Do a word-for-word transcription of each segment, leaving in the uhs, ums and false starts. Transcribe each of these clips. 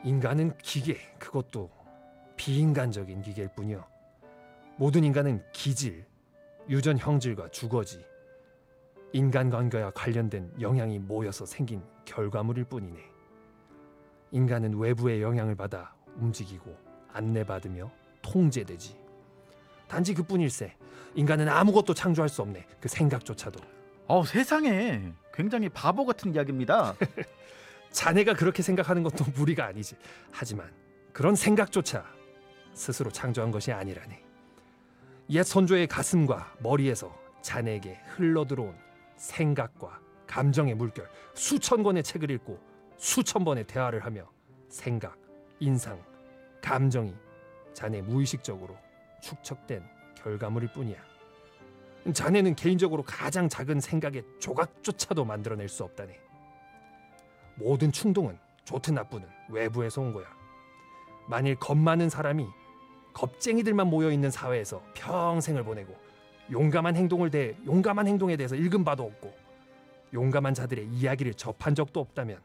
인간은 기계, 그것도 비인간적인 기계일 뿐이요. 모든 인간은 기질, 유전 형질과 주거지, 인간관계와 관련된 영향이 모여서 생긴 결과물일 뿐이네. 인간은 외부의 영향을 받아 움직이고 안내받으며 통제되지. 단지 그뿐일세. 인간은 아무것도 창조할 수 없네. 그 생각조차도. 어, 세상에 굉장히 바보 같은 이야기입니다. 자네가 그렇게 생각하는 것도 무리가 아니지. 하지만 그런 생각조차 스스로 창조한 것이 아니라네. 옛 선조의 가슴과 머리에서 자네에게 흘러들어온 생각과 감정의 물결, 수천 권의 책을 읽고 수천 번의 대화를 하며 생각, 인상, 감정이 자네 무의식적으로 축적된 결과물일 뿐이야. 자네는 개인적으로 가장 작은 생각의 조각조차도 만들어낼 수 없다네. 모든 충동은 좋든 나쁘든 외부에서 온 거야. 만일 겁 많은 사람이 겁쟁이들만 모여있는 사회에서 평생을 보내고 용감한 행동을 대 용감한 행동에 대해서 읽은 바도 없고 용감한 자들의 이야기를 접한 적도 없다면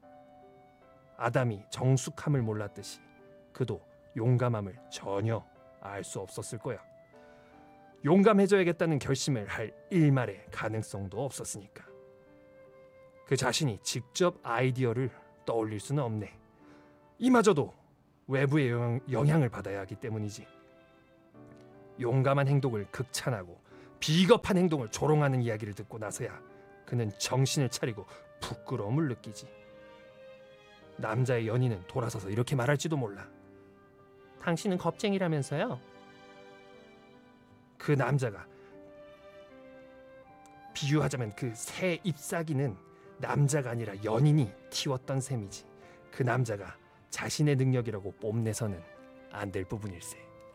아담이 정숙함을 몰랐듯이 그도 용감함을 전혀 알 수 없었을 거야. 용감해져야겠다는 결심을 할 일말의 가능성도 없었으니까. 그 자신이 직접 아이디어를 떠올릴 수는 없네. 이마저도 외부의 영향, 영향을 받아야 하기 때문이지. 용감한 행동을 극찬하고 비겁한 행동을 조롱하는 이야기를 듣고 나서야 그는 정신을 차리고 부끄러움을 느끼지. 남자의 연인은 돌아서서 이렇게 말할지도 몰라. 당신은 겁쟁이라면서요? 그 남자가 비유하자면 그 새 잎사귀는 남자가 아니라 연인이 틔웠던 셈이지. 그 남자가 자신의 능력이라고 뽐내서는 안 될 부분일세.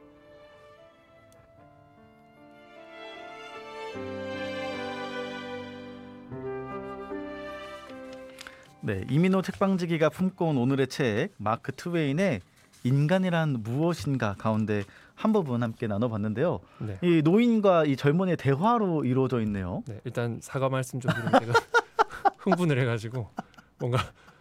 네, 이민호 책방지기가 품고 온 오늘의 책 마크 트웨인의 인간이란 무엇인가 가운데 한 부분 함께 나눠봤는데요. 네. 이 노인과 이 젊은이의 대화로 이루어져 있네요. 네, 일단 사과 말씀 좀 드리면 제가 흥분을 해가지고 뭔가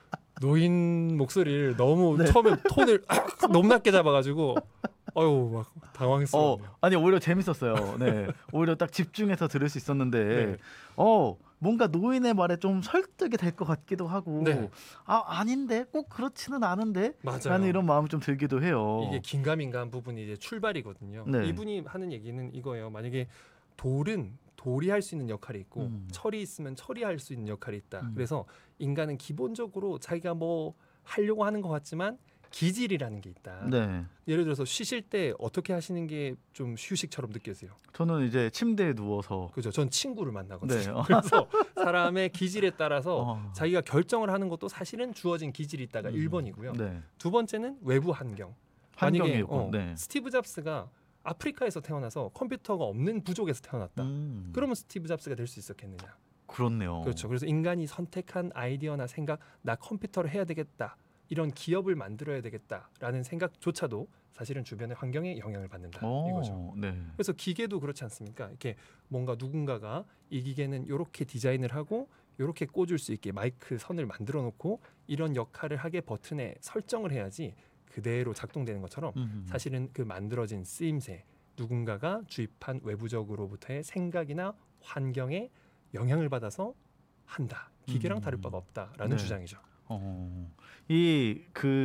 노인 목소리를 너무 네. 처음에 톤을 너무 낮게 잡아가지고 어휴 막 당황했어요. 어, 아니 오히려 재밌었어요. 네, 오히려 딱 집중해서 들을 수 있었는데, 네. 어 뭔가 노인의 말에 좀 설득이 될 것 같기도 하고, 네. 아 아닌데 꼭 그렇지는 않은데, 맞아요. 라는 이런 마음이 좀 들기도 해요. 이게 긴가민가한 부분이 이제 출발이거든요. 네. 이분이 하는 얘기는 이거예요. 만약에 돌은 돌이 할 수 있는 역할이 있고 음. 철이 있으면 철이 할 수 있는 역할이 있다. 음. 그래서 인간은 기본적으로 자기가 뭐 하려고 하는 것 같지만 기질이라는 게 있다. 네, 예를 들어서 쉬실 때 어떻게 하시는 게 좀 휴식처럼 느껴져요? 저는 이제 침대에 누워서. 그죠? 전 친구를 만나거든요. 네. 그래서 사람의 기질에 따라서 어. 자기가 결정을 하는 것도 사실은 주어진 기질이 있다가 음. 일 번이고요. 네. 두 번째는 외부 환경. 환경이 만약에 있고, 어, 네. 스티브 잡스가 아프리카에서 태어나서 컴퓨터가 없는 부족에서 태어났다. 음. 그러면 스티브 잡스가 될 수 있었겠느냐? 그렇네요. 그렇죠. 그래서 인간이 선택한 아이디어나 생각, 나 컴퓨터를 해야 되겠다. 이런 기업을 만들어야 되겠다라는 생각조차도 사실은 주변의 환경에 영향을 받는다. 오, 이거죠. 네. 그래서 기계도 그렇지 않습니까? 이렇게 뭔가 누군가가 이 기계는 이렇게 디자인을 하고 이렇게 꽂을 수 있게 마이크 선을 만들어 놓고 이런 역할을 하게 버튼에 설정을 해야지 그대로 작동되는 것처럼 음. 사실은 그 만들어진 쓰임새, 누군가가 주입한 외부적으로부터의 생각이나 환경에 영향을 받아서 한다. 기계랑 음. 다를 바가 없다라는 네. 주장이죠. 어, 이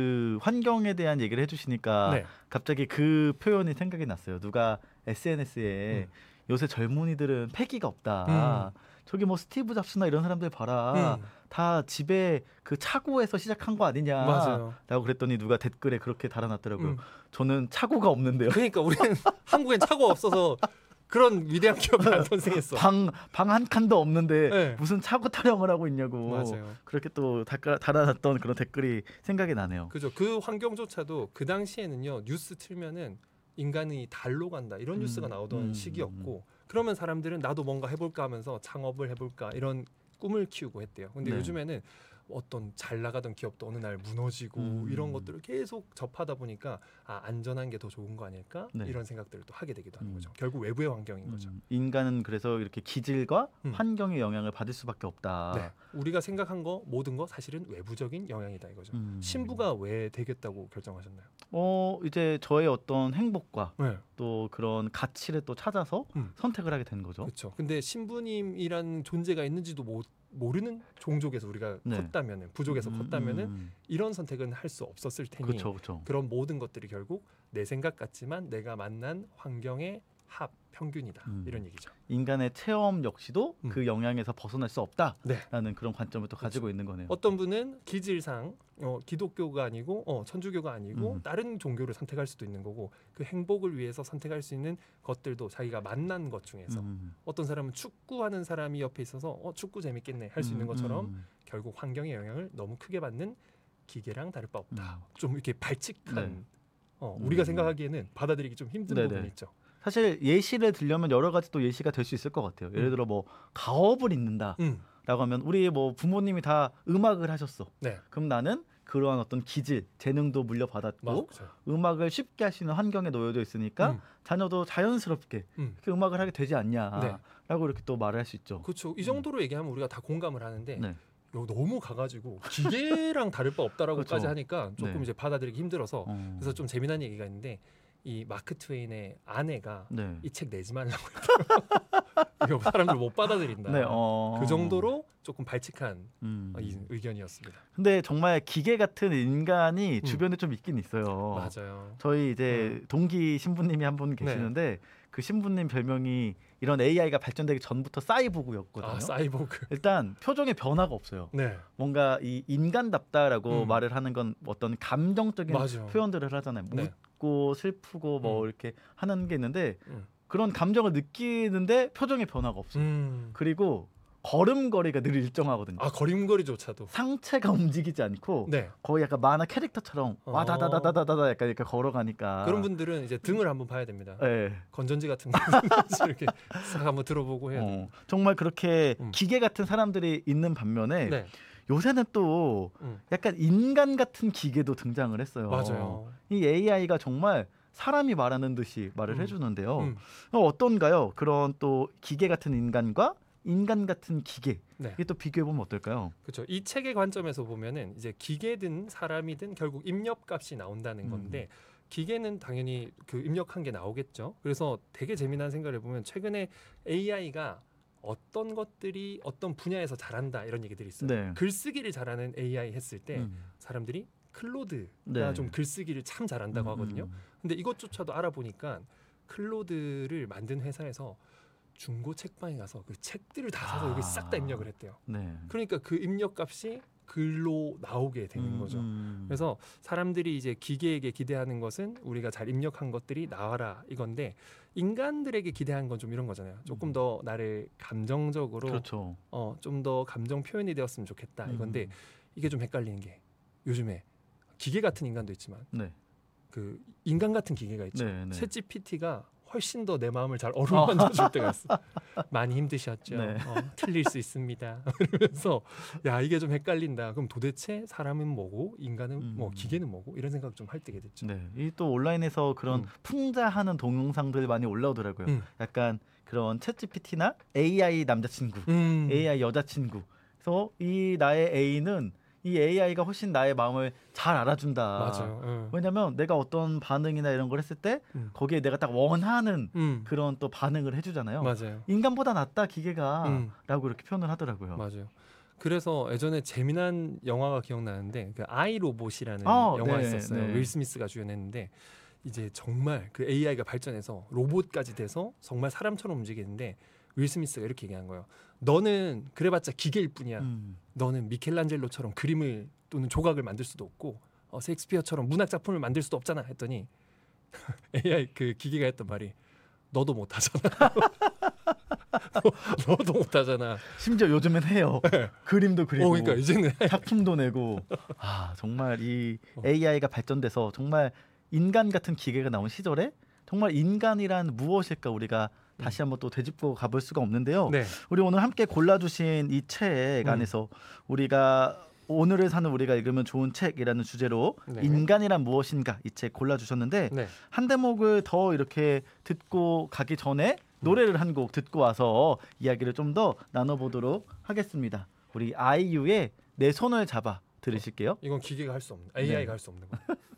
그 환경에 대한 얘기를 해주시니까 네. 갑자기 그 표현이 생각이 났어요. 누가 에스엔에스에 음. 요새 젊은이들은 패기가 없다. 음. 저기 뭐 스티브 잡스나 이런 사람들 봐라. 음. 다 집에 그 차고에서 시작한 거 아니냐. 맞아요. 라고 그랬더니 누가 댓글에 그렇게 달아놨더라고요. 음. 저는 차고가 없는데요. 그러니까 우리는 한국엔 차고가 없어서 그런 위대한 기업이 안 탄생했어. 방 방 한 칸도 없는데 네. 무슨 차고 타령을 하고 있냐고. 맞아요. 그렇게 또 달아- 달아놨던 그런 댓글이 생각이 나네요. 그죠. 그 환경조차도 그 당시에는요. 뉴스 틀면은 인간이 달로 간다 이런 음, 뉴스가 나오던 음, 시기였고 그러면 사람들은 나도 뭔가 해볼까 하면서 창업을 해볼까 이런 꿈을 키우고 했대요. 근데 네. 요즘에는 어떤 잘 나가던 기업도 어느 날 무너지고 음. 이런 것들을 계속 접하다 보니까 아 안전한 게 더 좋은 거 아닐까 네. 이런 생각들을 또 하게 되기도 하는 음. 거죠. 결국 외부의 환경인 거죠. 음, 인간은 그래서 이렇게 기질과 음. 환경의 영향을 받을 수밖에 없다. 네, 우리가 생각한 거 모든 거 사실은 외부적인 영향이다 이거죠. 음. 신부가 왜 되겠다고 결정하셨나요? 어 이제 저의 어떤 행복과 네, 또 그런 가치를 또 찾아서 음. 선택을 하게 된 거죠. 그렇죠. 근데 신부님이란 존재가 있는지도 모, 모르는 종족에서 우리가 네. 컸다면은 부족에서 음, 컸다면은 음, 이런 선택은 할 수 없었을 테니 그렇죠, 그렇죠. 그런 모든 것들이 결국 내 생각 같지만 내가 만난 환경의 합 평균이다 음. 이런 얘기죠. 인간의 체험 역시도 음. 그 영향에서 벗어날 수 없다라는 네. 그런 관점을 또 가지고 있는 거네요. 어떤 분은 기질상 어, 기독교가 아니고 어, 천주교가 아니고 음. 다른 종교를 선택할 수도 있는 거고 그 행복을 위해서 선택할 수 있는 것들도 자기가 만난 것 중에서 음. 어떤 사람은 축구하는 사람이 옆에 있어서 어, 축구 재밌겠네 할 수 있는 음, 것처럼 음. 결국 환경의 영향을 너무 크게 받는 기계랑 다를 바 없다. 음. 좀 이렇게 발칙한 네. 어, 우리가 음. 생각하기에는 받아들이기 좀 힘든 네네. 부분이 있죠. 사실 예시를 들려면 여러 가지 또 예시가 될 수 있을 것 같아요. 예를 음. 들어 뭐 가업을 잇는다라고 음, 하면 우리 뭐 부모님이 다 음악을 하셨어. 네, 그럼 나는 그러한 어떤 기질, 재능도 물려받았고 맞죠. 음악을 쉽게 할 수 있는 환경에 놓여져 있으니까 음, 자녀도 자연스럽게 음. 이렇게 음악을 하게 되지 않냐라고 네. 이렇게 또 말을 할 수 있죠. 그렇죠. 이 정도로 얘기하면 우리가 다 공감을 하는데 네. 요 너무 가가지고 기계랑 다를 바 없다라고까지 그렇죠. 하니까 조금 네. 이제 받아들이기 힘들어서 어. 그래서 좀 재미난 얘기가 있는데 이 마크 트웨인의 아내가 네. 이 책 내지 말라고 했대요. 이거 사람들 못 받아들인다. 네. 어. 그 정도로 조금 발칙한 음. 이 의견이었습니다. 근데 정말 기계 같은 인간이 음. 주변에 좀 있긴 있어요. 맞아요. 저희 이제 동기 신부님이 한 분 계시는데 그 신부님 별명이 이런 에이아이가 발전되기 전부터 사이보그였거든요. 아 사이보그. 일단 표정에 변화가 없어요. 네. 뭔가 이 인간답다라고 음. 말을 하는 건 어떤 감정적인 맞아. 표현들을 하잖아요. 네. 웃고 슬프고 뭐 음. 이렇게 하는 게 있는데 음. 그런 감정을 느끼는데 표정에 변화가 없어요. 음. 그리고 걸음걸이가 늘 일정하거든요. 아 걸음걸이조차도. 상체가 움직이지 않고 네. 거의 약간 만화 캐릭터처럼 어. 와다다다다다다 약간 이렇게 걸어가니까 그런 분들은 이제 등을 한번 봐야 됩니다. 예. 건전지 같은 거 이렇게 싹 한번 들어보고 해야 돼요. 어, 정말 그렇게 음. 기계 같은 사람들이 있는 반면에 네. 요새는 또 음. 약간 인간 같은 기계도 등장을 했어요. 맞아요. 이 에이아이가 정말 사람이 말하는 듯이 말을 음. 해주는데요. 음. 어, 어떤가요? 그런 또 기계 같은 인간과 인간 같은 기계 네. 이게 또 비교해 보면 어떨까요? 그렇죠. 이 책의 관점에서 보면은 이제 기계든 사람이든 결국 입력값이 나온다는 음. 건데 기계는 당연히 그 입력한 게 나오겠죠. 그래서 되게 재미난 생각을 해보면 최근에 에이아이가 어떤 것들이 어떤 분야에서 잘한다 이런 얘기들이 있어요. 네. 글쓰기를 잘하는 에이아이 했을 때 음. 사람들이 클로드가 네. 좀 글쓰기를 참 잘한다고 음, 하거든요. 음. 근데 이것조차도 알아보니까 클로드를 만든 회사에서 중고 책방에 가서 그 책들을 다 사서 아. 여기 싹 다 입력을 했대요. 네. 그러니까 그 입력값이 글로 나오게 되는 음, 거죠. 음. 그래서 사람들이 이제 기계에게 기대하는 것은 우리가 잘 입력한 것들이 나와라 이건데 인간들에게 기대한 건 좀 이런 거잖아요. 조금 더 나를 감정적으로 그렇죠. 어, 좀 더 감정 표현이 되었으면 좋겠다 이건데 음. 이게 좀 헷갈리는 게 요즘에 기계 같은 인간도 있지만 네. 그 인간 같은 기계가 있죠. 네, 네. 챗지피티가 훨씬 더 내 마음을 잘 어루만져 줄 때가 있어. 많이 힘드셨죠. 네. 어, 틀릴 수 있습니다. 그러면서 야 이게 좀 헷갈린다. 그럼 도대체 사람은 뭐고 인간은 음. 뭐 기계는 뭐고 이런 생각 좀 할 때게 됐죠. 네. 이 또 온라인에서 그런 음. 풍자하는 동영상들 많이 올라오더라고요. 음. 약간 그런 챗지피티나 에이아이 남자친구, 음. 에이아이 여자친구. 그래서 이 나의 A는 이 에이아이가 훨씬 나의 마음을 잘 알아준다. 맞아요. 응. 왜냐면 내가 어떤 반응이나 이런 걸 했을 때 음. 거기에 내가 딱 원하는 음. 그런 또 반응을 해주잖아요. 맞아요. 인간보다 낫다 기계가 음. 라고 이렇게 표현을 하더라고요. 맞아요. 그래서 예전에 재미난 영화가 기억나는데 그 아이 로봇이라는 아, 영화 네, 있었어요. 네. 윌 스미스가 주연했는데 이제 정말 그 에이아이가 발전해서 로봇까지 돼서 정말 사람처럼 움직이는데 윌 스미스가 이렇게 얘기한 거예요. 너는 그래봤자 기계일 뿐이야. 음. 너는 미켈란젤로처럼 그림을 또는 조각을 만들 수도 없고 어, 셰익스피어처럼 문학 작품을 만들 수도 없잖아 했더니 에이아이 그 기계가 했던 말이 너도 못하잖아. 너, 너도 못하잖아. 심지어 요즘엔 해요. 그림도 그리고 어, 그러니까 이제는 작품도 내고. 아 정말 이 어. 에이아이가 발전돼서 정말 인간 같은 기계가 나온 시절에 정말 인간이란 무엇일까 우리가 다시 한번 또 되짚고 가볼 수가 없는데요. 네. 우리 오늘 함께 골라주신 이 책 음. 안에서 우리가 오늘을 사는 우리가 읽으면 좋은 책이라는 주제로 네. 인간이란 무엇인가 이 책 골라주셨는데 네. 한 대목을 더 이렇게 듣고 가기 전에 노래를 한 곡 듣고 와서 이야기를 좀 더 나눠보도록 하겠습니다. 우리 아이유의 내 손을 잡아 들으실게요. 이건 기계가 할 수 없는 네. 에이아이가 할 수 없는 거.